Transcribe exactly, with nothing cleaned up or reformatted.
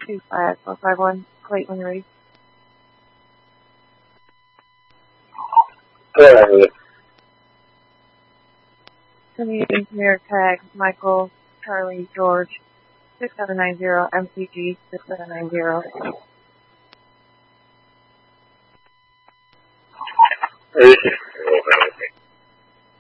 two five four five one, Clayton Reed. Go ahead. Community engineer tag Michael Charlie George six seven nine zero M C G six seven nine zero. This is